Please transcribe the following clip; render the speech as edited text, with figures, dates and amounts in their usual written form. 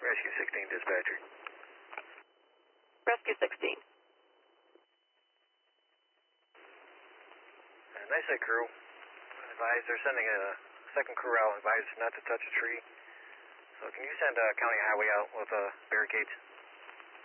Rescue 16 dispatcher. Rescue 16. Nice day, crew. Advise they're sending a second crew out. Advise not to touch a tree. So can you send County Highway out with barricades?